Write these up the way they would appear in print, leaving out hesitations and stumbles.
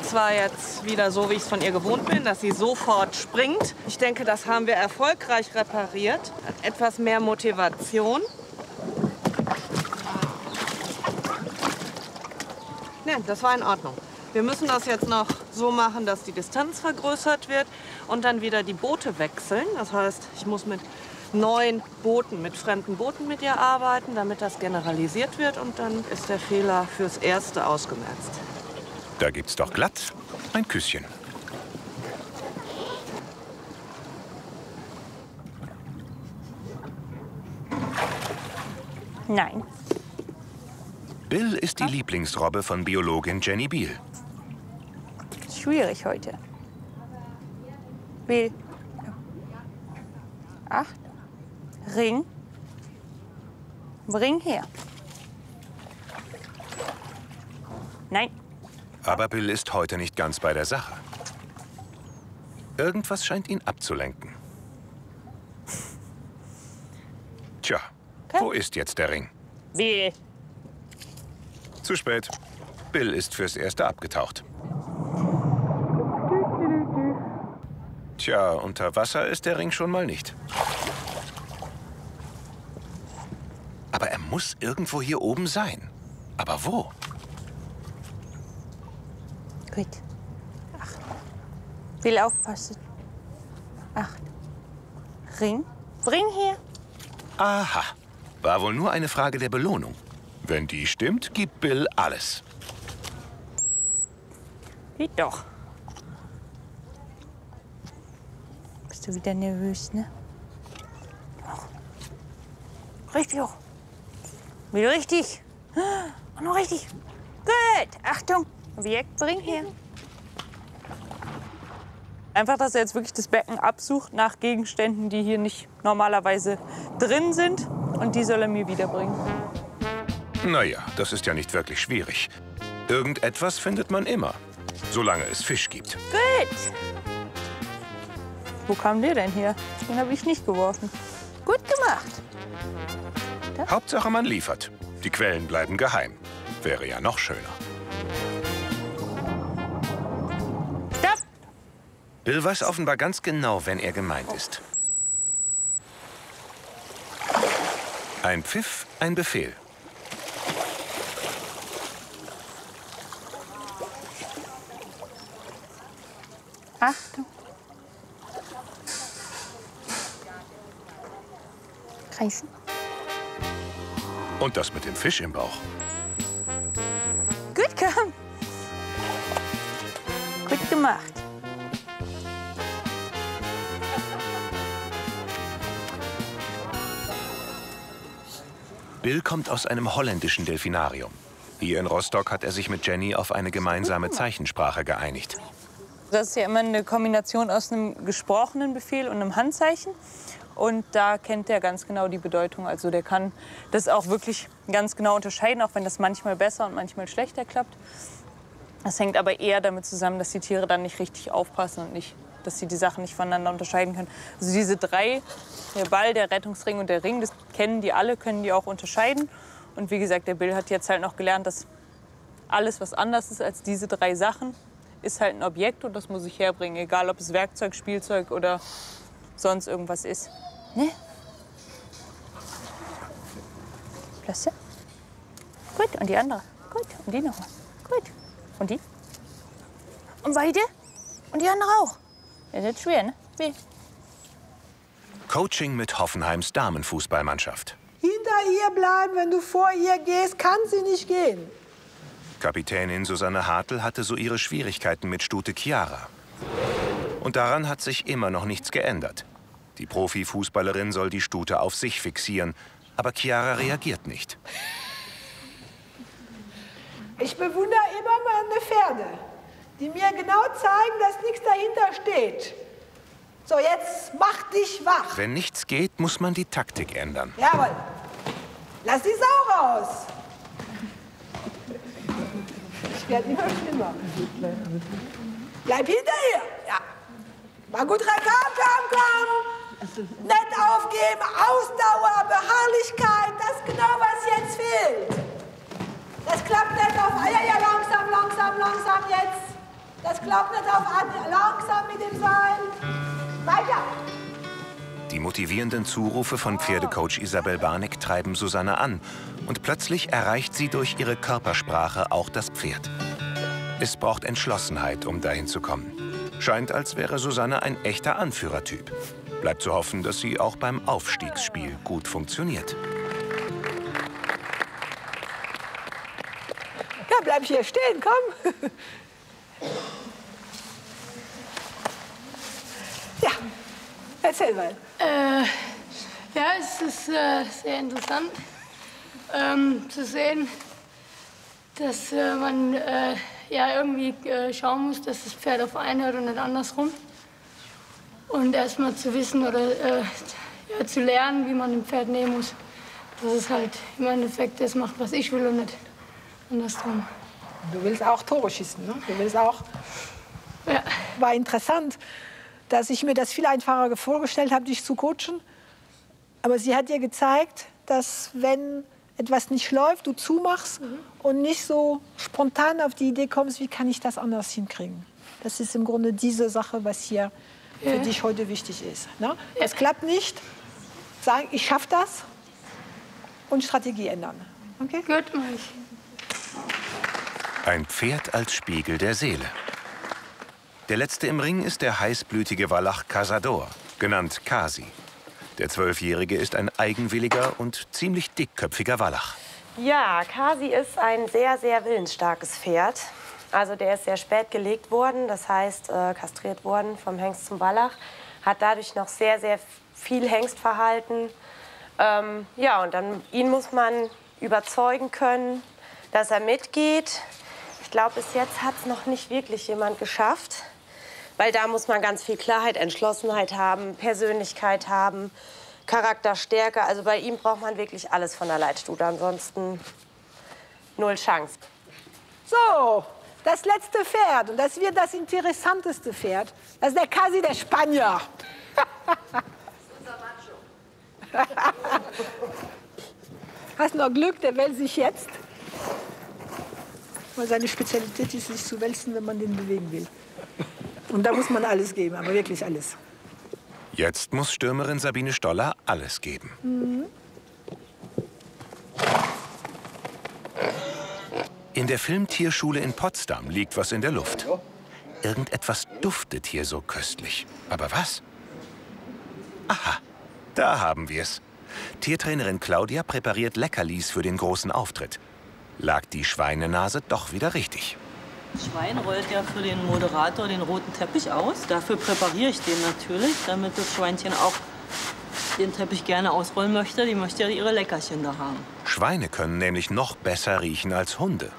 Das war jetzt wieder so, wie ich es von ihr gewohnt bin, dass sie sofort springt. Ich denke, das haben wir erfolgreich repariert. Etwas mehr Motivation. Nein, das war in Ordnung. Wir müssen das jetzt noch so machen, dass die Distanz vergrößert wird und dann wieder die Boote wechseln. Das heißt, ich muss mit neuen Booten, mit fremden Booten mit ihr arbeiten, damit das generalisiert wird. Und dann ist der Fehler fürs Erste ausgemerzt. Da gibt's doch glatt ein Küsschen. Nein. Bill ist die Lieblingsrobbe von Biologin Jenny Beal. Schwierig heute. Bill. 8. Ring. Bring her. Nein. Aber Bill ist heute nicht ganz bei der Sache. Irgendwas scheint ihn abzulenken. Tja, wo ist jetzt der Ring? Bill. Zu spät. Bill ist fürs Erste abgetaucht. Tja, unter Wasser ist der Ring schon mal nicht. Aber er muss irgendwo hier oben sein. Aber wo? Gut. 8. Bill, aufpassen. 8. Ring. Bring her. Aha. War wohl nur eine Frage der Belohnung. Wenn die stimmt, gibt Bill alles. Geht doch. Bist du wieder nervös, ne? Doch. Richtig hoch. Wieder richtig. Und noch richtig. Gut. Achtung. Objekt, bring her. Einfach, dass er jetzt wirklich das Becken absucht nach Gegenständen, die hier nicht normalerweise drin sind. Und die soll er mir wiederbringen. Naja, das ist ja nicht wirklich schwierig. Irgendetwas findet man immer, solange es Fisch gibt. Gut. Wo kam der denn her? Den habe ich nicht geworfen. Gut gemacht. Da? Hauptsache, man liefert. Die Quellen bleiben geheim. Wäre ja noch schöner. Stopp! Bill weiß offenbar ganz genau, wenn er gemeint ist. Ein Pfiff, ein Befehl. Achtung. Kreisen. Und das mit dem Fisch im Bauch. Gut, komm. Gut gemacht. Bill kommt aus einem holländischen Delfinarium. Hier in Rostock hat er sich mit Jenny auf eine gemeinsame Zeichensprache geeinigt. Das ist ja immer eine Kombination aus einem gesprochenen Befehl und einem Handzeichen. Und da kennt er ganz genau die Bedeutung. Also der kann das auch wirklich ganz genau unterscheiden, auch wenn das manchmal besser und manchmal schlechter klappt. Das hängt aber eher damit zusammen, dass die Tiere dann nicht richtig aufpassen und nicht, dass sie die Sachen nicht voneinander unterscheiden können. Also diese 3, der Ball, der Rettungsring und der Ring, das kennen die alle, können die auch unterscheiden. Und wie gesagt, der Bill hat jetzt halt noch gelernt, dass alles, was anders ist als diese 3 Sachen, ist halt ein Objekt und das muss ich herbringen. Egal, ob es Werkzeug, Spielzeug oder sonst irgendwas ist. Ne? Klasse. Gut, und die andere. Gut, und die nochmal. Gut. Und die? Und beide? Und die andere auch. Das ist jetzt schwer, ne? Wie? Coaching mit Hoffenheims Damenfußballmannschaft. Hinter ihr bleiben, wenn du vor ihr gehst, kann sie nicht gehen. Kapitänin Susanne Hartl hatte so ihre Schwierigkeiten mit Stute Chiara. Und daran hat sich immer noch nichts geändert. Die Profifußballerin soll die Stute auf sich fixieren, aber Chiara reagiert nicht. Ich bewundere immer meine Pferde, die mir genau zeigen, dass nichts dahinter steht. So, jetzt mach dich wach. Wenn nichts geht, muss man die Taktik ändern. Jawohl. Lass die Sau raus. Ich werde immer schlimmer. Bleib hinter ihr. Ja. Mal gut rein. Komm. Nicht aufgeben. Ausdauer, Beharrlichkeit. Das ist genau, was jetzt fehlt. Das klappt nicht auf. Ja, langsam jetzt. Das klappt nicht auf an. Langsam mit dem Seil. Weiter. Die motivierenden Zurufe von Pferdecoach Isabel Barnick treiben Susanne an. Und plötzlich erreicht sie durch ihre Körpersprache auch das Pferd. Es braucht Entschlossenheit, um dahin zu kommen. Scheint, als wäre Susanne ein echter Anführertyp. Bleibt zu hoffen, dass sie auch beim Aufstiegsspiel gut funktioniert. Ja, bleib hier stehen, komm. Ja, erzähl mal. Ja, es ist sehr interessant zu sehen, dass man ja irgendwie schauen muss, dass das Pferd auf einen hört und nicht andersrum. Und erstmal zu wissen oder ja, zu lernen, wie man ein Pferd nehmen muss. Dass es halt im Endeffekt das macht, was ich will und nicht andersrum. Du willst auch Tore schießen, ne? Du willst auch. Ja. War interessant, dass ich mir das viel einfacher vorgestellt habe, dich zu coachen. Aber sie hat dir gezeigt, dass wenn etwas nicht läuft, du zumachst und nicht so spontan auf die Idee kommst, wie kann ich das anders hinkriegen. Das ist im Grunde diese Sache, was hier für dich heute wichtig ist. Ne? Es klappt nicht, sagen, ich schaffe das und Strategie ändern. Okay? Gut, mach ich. Ein Pferd als Spiegel der Seele. Der letzte im Ring ist der heißblütige Wallach Cazador, genannt Kasi. Der 12-Jährige ist ein eigenwilliger und ziemlich dickköpfiger Wallach. Ja, Kasi ist ein sehr, sehr willensstarkes Pferd. Also der ist sehr spät gelegt worden, das heißt kastriert worden vom Hengst zum Wallach. Hat dadurch noch sehr, sehr viel Hengstverhalten. Ja, und dann ihn muss man überzeugen können, dass er mitgeht. Ich glaube, bis jetzt hat es noch nicht wirklich jemand geschafft. Weil da muss man ganz viel Klarheit, Entschlossenheit haben, Persönlichkeit haben, Charakterstärke. Also bei ihm braucht man wirklich alles von der Leitstute, ansonsten null Chance. So, das letzte Pferd, und das wird das interessanteste Pferd, das ist der Kasi, der Spanier. Hast noch Glück, der wälzt sich jetzt. Weil seine Spezialität ist, sich zu wälzen, wenn man den bewegen will. Und da muss man alles geben, aber wirklich alles. Jetzt muss Stürmerin Sabine Stoller alles geben. In der Filmtierschule in Potsdam liegt was in der Luft. Irgendetwas duftet hier so köstlich. Aber was? Aha, da haben wir es. Tiertrainerin Claudia präpariert Leckerlis für den großen Auftritt. Lag die Schweinenase doch wieder richtig. Schwein rollt ja für den Moderator den roten Teppich aus. Dafür präpariere ich den natürlich, damit das Schweinchen auch den Teppich gerne ausrollen möchte. Die möchte ja ihre Leckerchen da haben. Schweine können nämlich noch besser riechen als Hunde.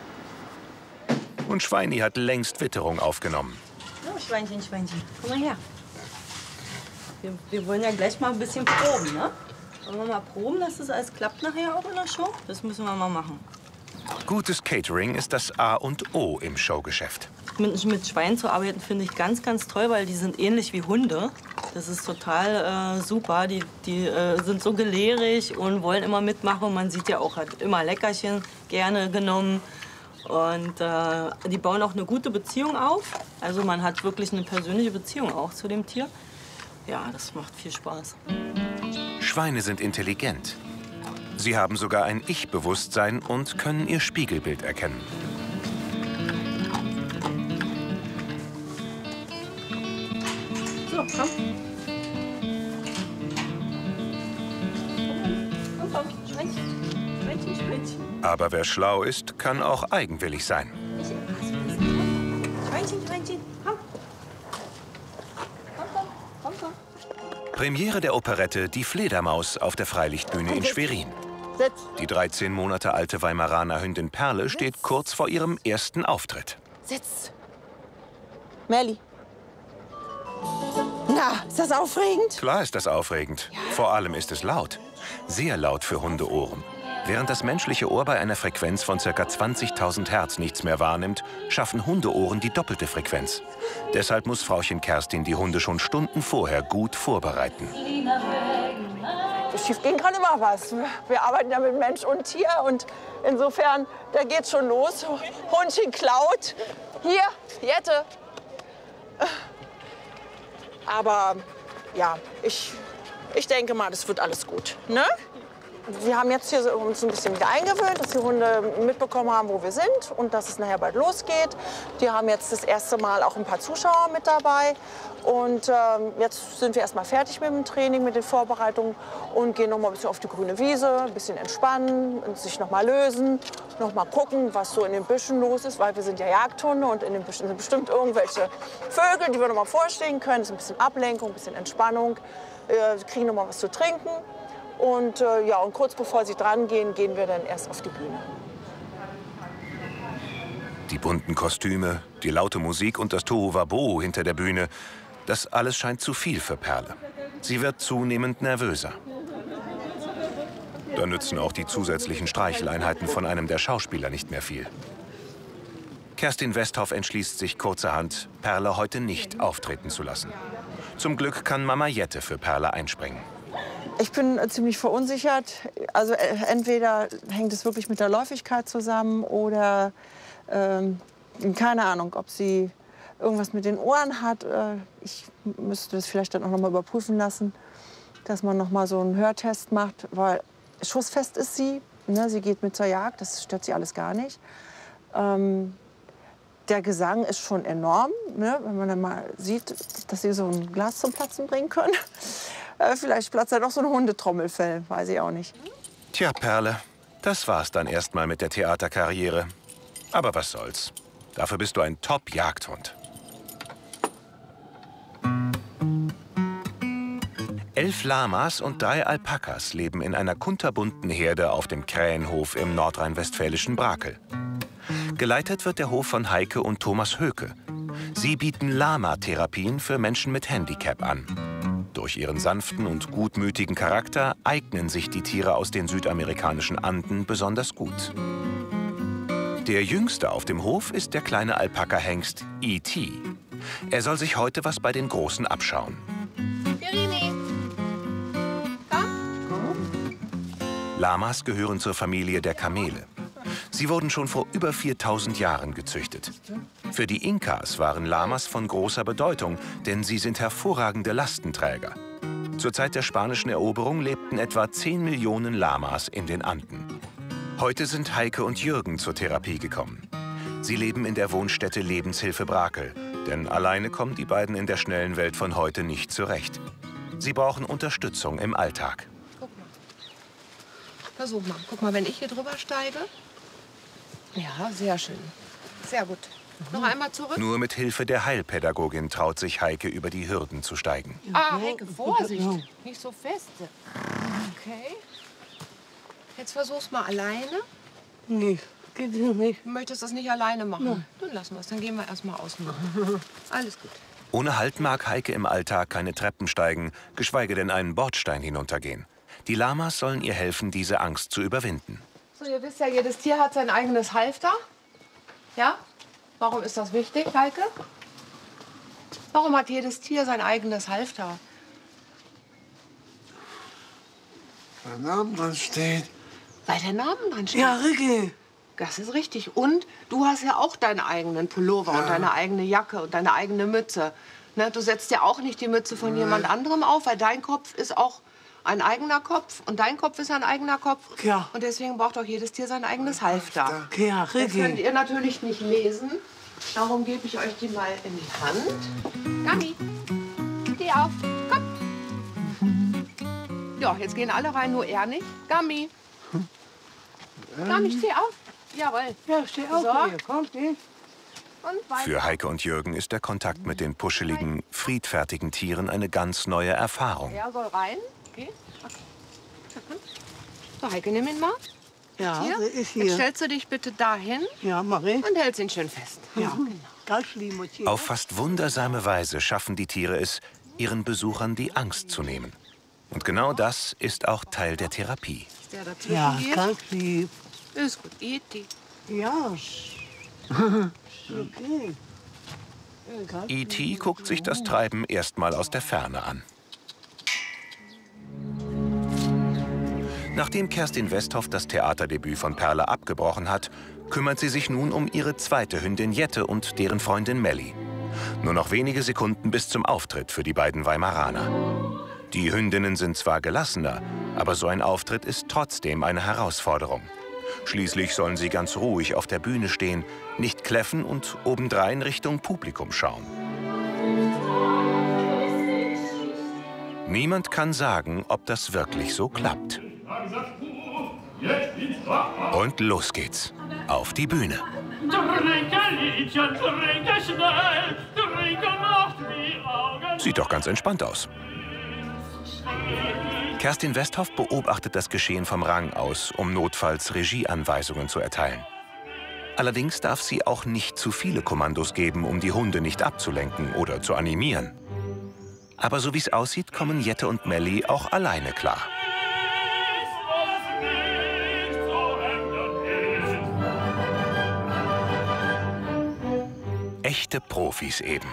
Und Schweini hat längst Witterung aufgenommen. So, Schweinchen, Schweinchen, komm mal her. Wir wollen ja gleich mal ein bisschen proben, ne? Wollen wir mal proben, dass das alles klappt nachher auch in der Show? Das müssen wir mal machen. Gutes Catering ist das A und O im Showgeschäft. Mit Schweinen zu arbeiten finde ich ganz, ganz toll, weil die sind ähnlich wie Hunde. Das ist total super. Die sind so gelehrig und wollen immer mitmachen. Und man sieht ja auch, hat immer Leckerchen gerne genommen. Und die bauen auch eine gute Beziehung auf. Also man hat wirklich eine persönliche Beziehung auch zu dem Tier. Ja, das macht viel Spaß. Schweine sind intelligent. Sie haben sogar ein Ich-Bewusstsein und können ihr Spiegelbild erkennen. So, komm. Komm, Schweinchen. Schweinchen, Schweinchen. Aber wer schlau ist, kann auch eigenwillig sein. Schweinchen, Schweinchen, komm. Komm. Premiere der Operette Die Fledermaus auf der Freilichtbühne in Schwerin. Die 13 Monate alte Weimaraner Hündin Perle steht kurz vor ihrem ersten Auftritt. Sitz. Melli. Na, ist das aufregend? Klar ist das aufregend. Vor allem ist es laut. Sehr laut für Hundeohren. Während das menschliche Ohr bei einer Frequenz von ca. 20.000 Hertz nichts mehr wahrnimmt, schaffen Hundeohren die doppelte Frequenz. Deshalb muss Frauchen Kerstin die Hunde schon Stunden vorher gut vorbereiten. Schief gehen kann immer was. Wir arbeiten ja mit Mensch und Tier und insofern, da geht's schon los. Hundchen klaut, Hier, Jette. Aber ja, ich denke mal, das wird alles gut. Ne? Wir haben jetzt hier uns ein bisschen wieder eingewöhnt, dass die Hunde mitbekommen haben, wo wir sind und dass es nachher bald losgeht. Die haben jetzt das erste Mal auch ein paar Zuschauer mit dabei. Und jetzt sind wir erst mal fertig mit dem Training, mit den Vorbereitungen und gehen noch mal ein bisschen auf die grüne Wiese, ein bisschen entspannen, sich noch mal lösen, noch mal gucken, was so in den Büschen los ist, weil wir sind ja Jagdhunde und in den Büschen sind bestimmt irgendwelche Vögel, die wir noch mal vorstehen können. Das ist ein bisschen Ablenkung, ein bisschen Entspannung, kriegen noch mal was zu trinken. Und, ja, und kurz bevor sie dran gehen, gehen wir dann erst auf die Bühne. Die bunten Kostüme, die laute Musik und das Tohuwabohu hinter der Bühne, das alles scheint zu viel für Perle. Sie wird zunehmend nervöser. Da nützen auch die zusätzlichen Streicheleinheiten von einem der Schauspieler nicht mehr viel. Kerstin Westhoff entschließt sich kurzerhand, Perle heute nicht auftreten zu lassen. Zum Glück kann Mama Jette für Perle einspringen. Ich bin ziemlich verunsichert. Also entweder hängt es wirklich mit der Läufigkeit zusammen oder keine Ahnung, ob sie irgendwas mit den Ohren hat. Ich müsste das vielleicht dann auch noch mal überprüfen lassen, dass man noch mal so einen Hörtest macht, weil schussfest ist sie. Ne? Sie geht mit zur Jagd, das stört sie alles gar nicht. Der Gesang ist schon enorm, ne? Wenn man dann mal sieht, dass sie so ein Glas zum Platzen bringen können. Vielleicht platzt ja doch so ein Hundetrommelfell, weiß ich auch nicht. Tja, Perle, das war's dann erstmal mit der Theaterkarriere. Aber was soll's? Dafür bist du ein Top-Jagdhund. 11 Lamas und 3 Alpakas leben in einer kunterbunten Herde auf dem Krähenhof im nordrhein-westfälischen Brakel. Geleitet wird der Hof von Heike und Thomas Höke. Sie bieten Lama-Therapien für Menschen mit Handicap an. Durch ihren sanften und gutmütigen Charakter eignen sich die Tiere aus den südamerikanischen Anden besonders gut. Der jüngste auf dem Hof ist der kleine Alpaka-Hengst E.T. Er soll sich heute was bei den Großen abschauen. Irini. Lamas gehören zur Familie der Kamele. Sie wurden schon vor über 4000 Jahren gezüchtet. Für die Inkas waren Lamas von großer Bedeutung, denn sie sind hervorragende Lastenträger. Zur Zeit der spanischen Eroberung lebten etwa 10 Millionen Lamas in den Anden. Heute sind Heike und Jürgen zur Therapie gekommen. Sie leben in der Wohnstätte Lebenshilfe Brakel, denn alleine kommen die beiden in der schnellen Welt von heute nicht zurecht. Sie brauchen Unterstützung im Alltag. Guck mal. Versuch mal. Guck mal, wenn ich hier drüber steige. Ja, sehr schön. Sehr gut. Noch einmal zurück. Nur mit Hilfe der Heilpädagogin traut sich Heike, über die Hürden zu steigen. Ah, Heike, Vorsicht. Nicht so fest. Okay. Jetzt versuch's mal alleine. Nee, geht nicht. Du möchtest das nicht alleine machen? Nein. Dann lassen wir es. Dann gehen wir erst mal außen. Alles gut. Ohne Halt mag Heike im Alltag keine Treppen steigen, geschweige denn einen Bordstein hinuntergehen. Die Lamas sollen ihr helfen, diese Angst zu überwinden. So, ihr wisst ja, jedes Tier hat sein eigenes Halfter. Ja? Warum ist das wichtig, Heike? Warum hat jedes Tier sein eigenes Halfter? Weil der Name dran steht. Weil der Name dran steht? Ja, Ricky. Das ist richtig. Und du hast ja auch deinen eigenen Pullover und deine eigene Jacke und deine eigene Mütze. Ne? Du setzt ja auch nicht die Mütze von jemand anderem auf, weil dein Kopf ist auch ein eigener Kopf und dein Kopf ist ein eigener Kopf. Ja. Und deswegen braucht auch jedes Tier sein eigenes Halfter. Ja, Das könnt Ricky. ihr natürlich nicht lesen. Darum gebe ich euch die mal in die Hand. Gami, steh auf. Komm. Ja, jetzt gehen alle rein, nur er nicht. Gami. Gami, steh auf. Jawohl. Ja, steh auf. So. Hier. Komm, steh. Und weiter. Für Heike und Jürgen ist der Kontakt mit den puscheligen, friedfertigen Tieren eine ganz neue Erfahrung. Er soll rein. Okay. So, Heike, nimm ihn mal. Ja, Hier. der ist Jetzt hier. stellst du dich bitte dahin Ja, mach ich. und hältst ihn schön fest. Ja, genau. Ganz lieb, Mutti. Auf fast wundersame Weise schaffen die Tiere es, ihren Besuchern die Angst zu nehmen. Und genau das ist auch Teil der Therapie. Ist der dazwischen Ja, geht? ganz lieb. Ist gut. E.T. Ja. Okay. E.T. guckt sich das Treiben erstmal aus der Ferne an. Nachdem Kerstin Westhoff das Theaterdebüt von Perle abgebrochen hat, kümmert sie sich nun um ihre zweite Hündin Jette und deren Freundin Melli. Nur noch wenige Sekunden bis zum Auftritt für die beiden Weimaraner. Die Hündinnen sind zwar gelassener, aber so ein Auftritt ist trotzdem eine Herausforderung. Schließlich sollen sie ganz ruhig auf der Bühne stehen, nicht kläffen und obendrein Richtung Publikum schauen. Niemand kann sagen, ob das wirklich so klappt. Und los geht's. Auf die Bühne. Sieht doch ganz entspannt aus. Kerstin Westhoff beobachtet das Geschehen vom Rang aus, um notfalls Regieanweisungen zu erteilen. Allerdings darf sie auch nicht zu viele Kommandos geben, um die Hunde nicht abzulenken oder zu animieren. Aber so wie es aussieht, kommen Jette und Melli auch alleine klar. Echte Profis eben.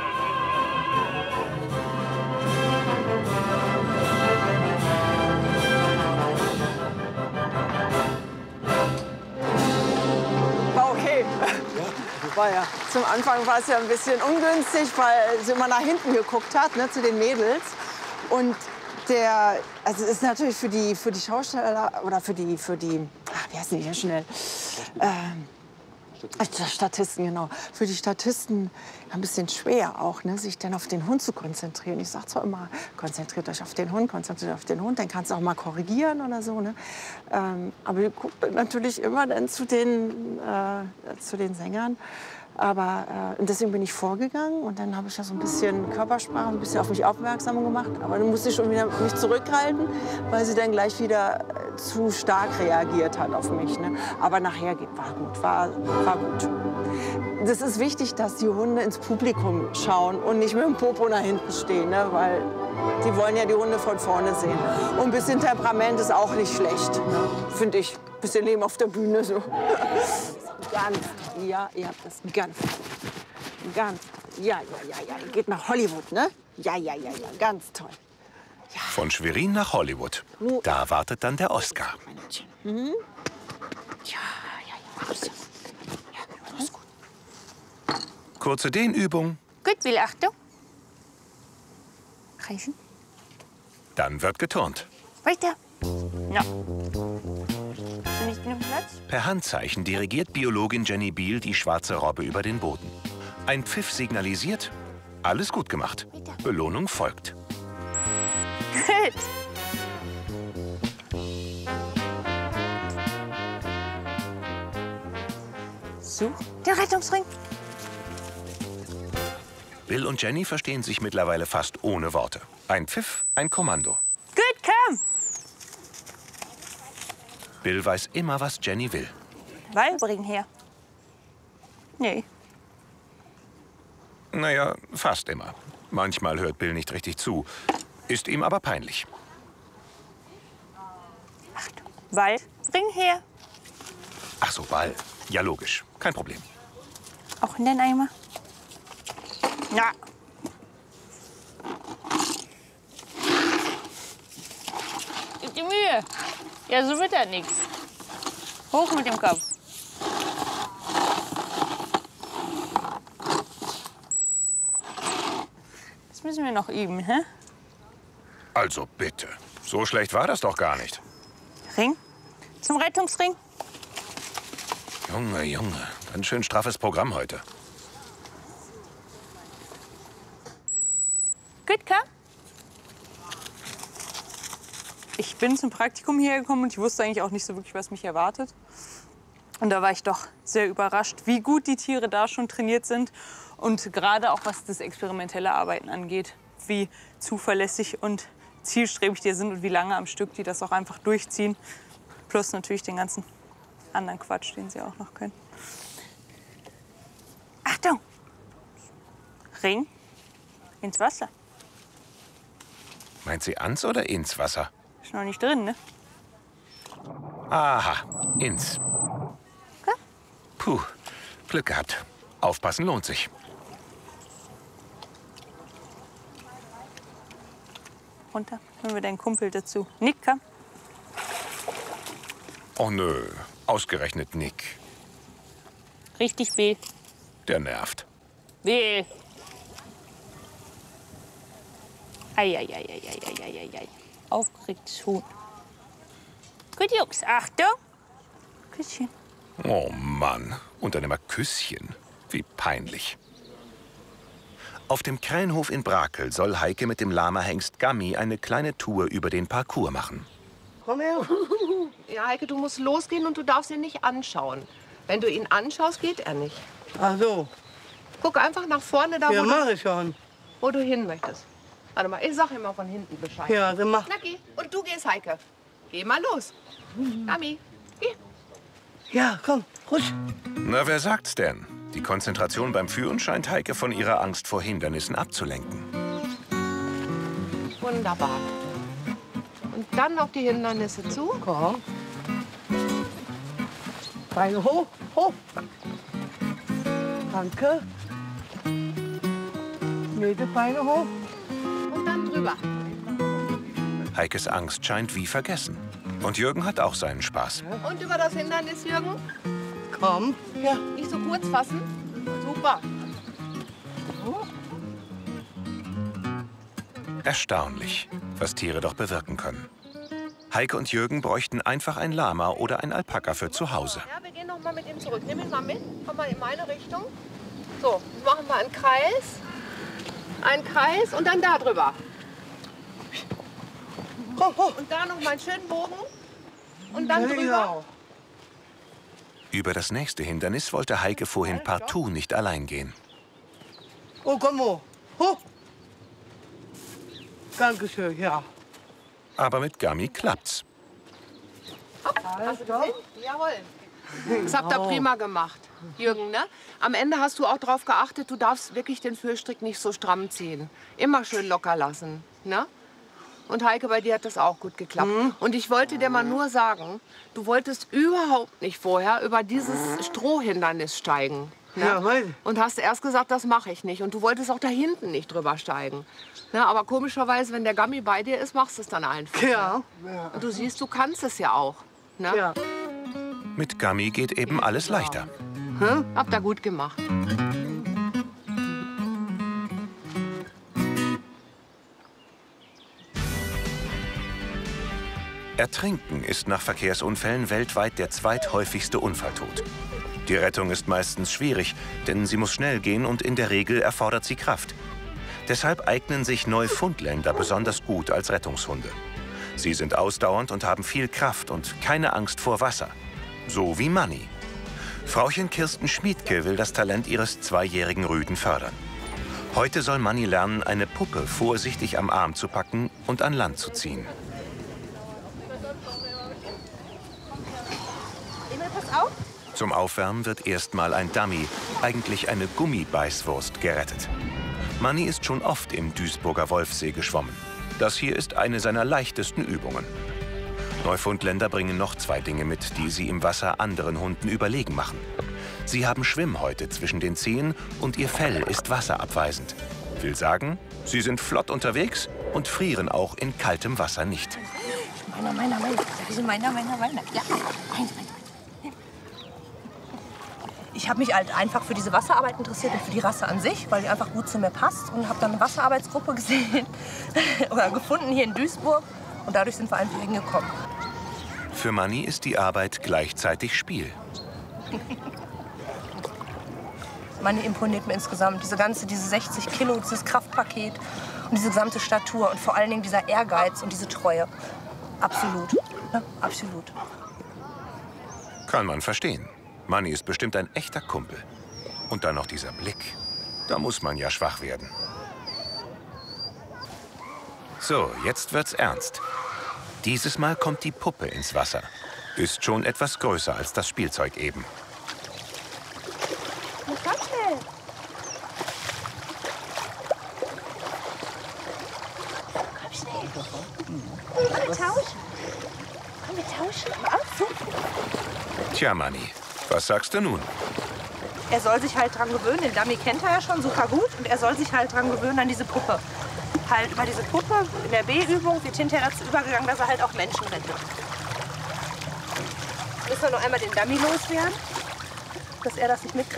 War okay. War ja. Zum Anfang war es ja ein bisschen ungünstig, weil sie immer nach hinten geguckt hat, ne, zu den Mädels. Und also es ist natürlich für die Schausteller oder für die, wie heißen die hier schnell? Statisten, genau. Für die Statisten ein bisschen schwer auch, ne, sich dann auf den Hund zu konzentrieren. Ich sage zwar immer, konzentriert euch auf den Hund, konzentriert euch auf den Hund, dann kannst du auch mal korrigieren oder so. Ne? Aber ihr guckt natürlich immer dann zu den Sängern. Aber deswegen bin ich vorgegangen und dann habe ich ja so ein bisschen Körpersprache, ein bisschen auf mich aufmerksam gemacht. Aber dann musste ich schon wieder mich zurückhalten, weil sie dann gleich wieder zu stark reagiert hat auf mich. Ne? Aber nachher war gut. Das ist wichtig, dass die Hunde ins Publikum schauen und nicht mit dem Popo nach hinten stehen, ne? Weil die wollen ja die Hunde von vorne sehen. Und ein bisschen Temperament ist auch nicht schlecht, ne? Finde ich. Ein bisschen Leben auf der Bühne so. Ganz, ja, ihr habt das ganz, ja, ihr geht nach Hollywood, ne? Ja, ganz toll. Ja. Von Schwerin nach Hollywood. Da wartet dann der Oscar. Mhm. Ja, alles gut. Kurze Dehnübung. Gut, Will, Achtung. Reichen. Dann wird geturnt. Weiter. Ja. Bist du nicht genug Platz? Per Handzeichen dirigiert Biologin Jenny Biel die schwarze Robbe über den Boden. Ein Pfiff signalisiert, alles gut gemacht. Belohnung folgt. Gut. Such den Rettungsring. Bill und Jenny verstehen sich mittlerweile fast ohne Worte. Ein Pfiff, ein Kommando. Gut, komm. Bill weiß immer, was Jenny will. Ball bringen her. Nee. Naja, fast immer. Manchmal hört Bill nicht richtig zu. Ist ihm aber peinlich. Achtung. Ball bringen her. Ach so, Ball. Ja, logisch. Kein Problem. Auch in den Eimer. Ja. Gib dir Mühe. Ja, so wird das nichts. Hoch mit dem Kopf. Das müssen wir noch üben, hä? Also bitte. So schlecht war das doch gar nicht. Ring? Zum Rettungsring? Junge. Ganz schön straffes Programm heute. Gut, komm. Ich bin zum Praktikum hierher gekommen und ich wusste eigentlich auch nicht so wirklich, was mich erwartet. Und da war ich doch sehr überrascht, wie gut die Tiere da schon trainiert sind. Und gerade auch, was das experimentelle Arbeiten angeht, wie zuverlässig und zielstrebig die sind und wie lange am Stück die das auch einfach durchziehen. Plus natürlich den ganzen anderen Quatsch, den sie auch noch können. Achtung! Ring ins Wasser. Meint sie ans oder ins Wasser? Ist noch nicht drin, ne? Aha, ins. Okay. Puh, Glück gehabt. Aufpassen lohnt sich. Runter. Holen wir deinen Kumpel dazu. Nick, komm. Oh nö, ausgerechnet Nick. Richtig weh. Der nervt. Weh. Ei. Aufgeregtes Huhn. Gut, Jungs, Achtung. Küsschen. Oh Mann, und dann immer Küsschen. Wie peinlich. Auf dem Krähenhof in Brakel soll Heike mit dem Lama-Hengst Gammi eine kleine Tour über den Parcours machen. Komm her. Ja, Heike, du musst losgehen und du darfst ihn nicht anschauen. Wenn du ihn anschaust, geht er nicht. Ach so. Guck einfach nach vorne, da Ja, mach ich schon. wo du hin möchtest. Warte mal, ich sag ihm mal von hinten Bescheid. Ja, dann mach. Na, geh. Und du gehst, Heike. Geh mal los. Gammi, geh. Ja, komm, rutsch. Na, wer sagt's denn? Die Konzentration beim Führen scheint Heike von ihrer Angst vor Hindernissen abzulenken. Wunderbar. Und dann noch die Hindernisse zu. Komm. Beine hoch, hoch. Danke. Nächste Beine hoch. Und dann drüber. Heikes Angst scheint wie vergessen. Und Jürgen hat auch seinen Spaß. Und über das Hindernis, Jürgen. Komm. Ja. Nicht so kurz fassen. Super. Erstaunlich, was Tiere doch bewirken können. Heike und Jürgen bräuchten einfach ein Lama oder ein Alpaka für zu Hause. Ja, wir gehen noch mal mit ihm zurück. Nimm ihn mal mit. Komm mal in meine Richtung. So, wir machen mal einen Kreis. Einen Kreis und dann da drüber. Und da noch mal einen schönen Bogen. Und dann drüber. Über das nächste Hindernis wollte Heike vorhin partout nicht allein gehen. Oh, komm hoch. Hoch. Dankeschön, ja. Aber mit Gammi klappt's. Hast du gesehen? Jawohl. Das habt ihr prima gemacht, Jürgen, ne? Am Ende hast du auch darauf geachtet, du darfst wirklich den Führstrick nicht so stramm ziehen. Immer schön locker lassen, ne? Und Heike, bei dir hat das auch gut geklappt. Und ich wollte dir mal nur sagen, du wolltest überhaupt nicht vorher über dieses Strohhindernis steigen. Ne? Ja, weil. Und hast erst gesagt, das mache ich nicht. Und du wolltest auch da hinten nicht drüber steigen. Ne? Aber komischerweise, wenn der Gammi bei dir ist, machst du es dann einfach. Ja. Ne? Und du siehst, du kannst es ja auch. Ne? Ja. Mit Gammi geht eben alles leichter. Habt ihr gut gemacht. Ertrinken ist nach Verkehrsunfällen weltweit der zweithäufigste Unfalltod. Die Rettung ist meistens schwierig, denn sie muss schnell gehen und in der Regel erfordert sie Kraft. Deshalb eignen sich Neufundländer besonders gut als Rettungshunde. Sie sind ausdauernd und haben viel Kraft und keine Angst vor Wasser. So wie Manni. Frauchen Kirsten Schmiedke will das Talent ihres 2-jährigen Rüden fördern. Heute soll Manni lernen, eine Puppe vorsichtig am Arm zu packen und an Land zu ziehen. Zum Aufwärmen wird erstmal ein Dummy, eigentlich eine Gummibeißwurst, gerettet. Manni ist schon oft im Duisburger Wolfsee geschwommen. Das hier ist eine seiner leichtesten Übungen. Neufundländer bringen noch 2 Dinge mit, die sie im Wasser anderen Hunden überlegen machen. Sie haben Schwimmhäute zwischen den Zehen und ihr Fell ist wasserabweisend. Will sagen, sie sind flott unterwegs und frieren auch in kaltem Wasser nicht. Meiner. Ja, ich habe mich halt einfach für diese Wasserarbeit interessiert und für die Rasse an sich, weil die einfach gut zu mir passt. Und habe dann eine Wasserarbeitsgruppe gesehen oder gefunden hier in Duisburg. Und dadurch sind wir einfach hingekommen. Für Manni ist die Arbeit gleichzeitig Spiel. Manni imponiert mir insgesamt. Diese 60 Kilo, dieses Kraftpaket und diese gesamte Statur. Und vor allen Dingen dieser Ehrgeiz und diese Treue. Absolut. Ja, absolut. Kann man verstehen. Manni ist bestimmt ein echter Kumpel. Und dann noch dieser Blick. Da muss man ja schwach werden. So, jetzt wird's ernst. Dieses Mal kommt die Puppe ins Wasser. Ist schon etwas größer als das Spielzeug eben. Komm schnell. Komm, wir tauschen. Tja, Manni, was sagst du nun? Er soll sich halt dran gewöhnen. Den Dummy kennt er ja schon super gut. Und er soll sich halt dran gewöhnen an diese Puppe. Halt über diese Puppe in der B-Übung wird hinterher dazu übergegangen, dass er halt auch Menschen rettet. Müssen wir noch einmal den Dummy loswerden, dass er das nicht mitkriegt.